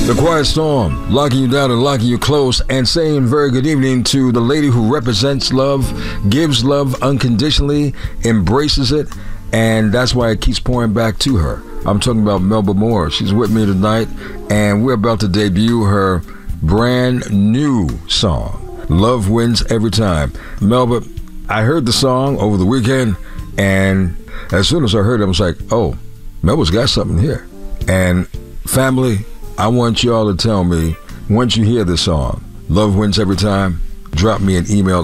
The Quiet Storm, locking you down and locking you close, and saying very good evening to the lady who represents love, gives love unconditionally, embraces it, and that's why it keeps pouring back to her. I'm talking about Melba Moore. She's with me tonight, and we're about to debut her brand new song, Love Wins Every Time. Melba, I heard the song over the weekend, and as soon as I heard it, I was like, oh, Melba's got something here. And family, I want y'all to tell me, once you hear this song, Love Wins Every Time, drop me an email,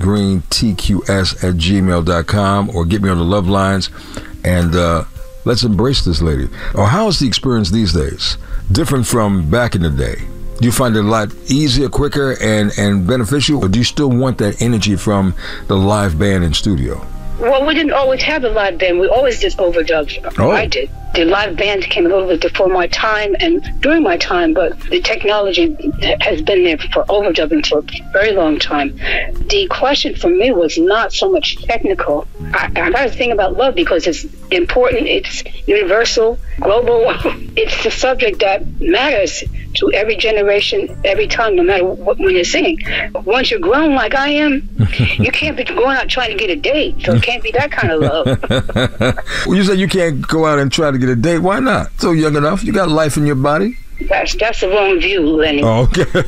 LennyGreenTQS@gmail.com, or get me on the love lines, and let's embrace this lady. Or how is the experience these days? Different from back in the day? Do you find it a lot easier, quicker, and beneficial, or do you still want that energy from the live band in studio? Well, we didn't always have a live band. We always did overdubs. Oh. I did. The live band came a little bit before my time and during my time, but the technology has been there for overdubbing for a very long time. The question for me was not so much technical. I got to think about love because it's important, it's universal, global. It's the subject that matters to every generation, every time, no matter what, when you're singing. Once you're grown like I am, you can't be going out trying to get a date, so it can't be that kind of love. Well, you said you can't go out and try to get a date. Why not? So young enough. You got life in your body. That's the wrong view, Lenny. Oh, okay.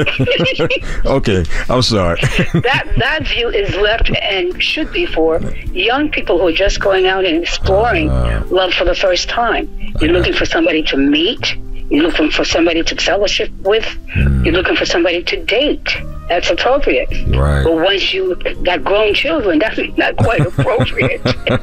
Okay, I'm sorry. That view is left and should be for young people who are just going out and exploring love for the first time. You're looking for somebody to meet. You're looking for somebody to fellowship with. You're looking for somebody to date. That's appropriate. Right. But once you got grown children, that's not quite appropriate.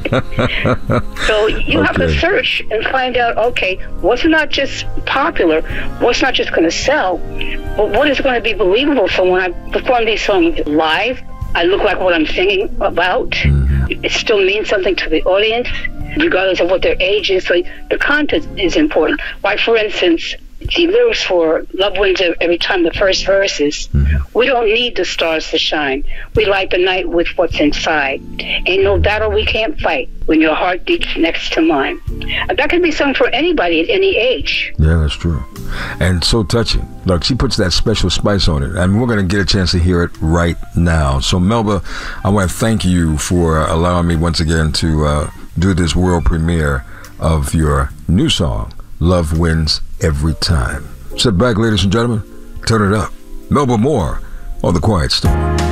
So you have to search and find out, okay, what's not just popular, what's not just going to sell, but what is going to be believable. So when I perform these songs live, I look like what I'm singing about. It still means something to the audience, regardless of what their age is. So the content is important. Like, for instance, the lyrics for Love Wins Every Time, the first verses, we don't need the stars to shine. We light the night with what's inside. Ain't no battle we can't fight when your heart beats next to mine. And that can be sung for anybody at any age. Yeah, that's true. And so touching. Look, she puts that special spice on it, and we're going to get a chance to hear it right now. So, Melba, I want to thank you for allowing me once again to do this world premiere of your new song, Love Wins Every Time. Sit back, ladies and gentlemen. Turn it up. Melba Moore on The Quiet Storm.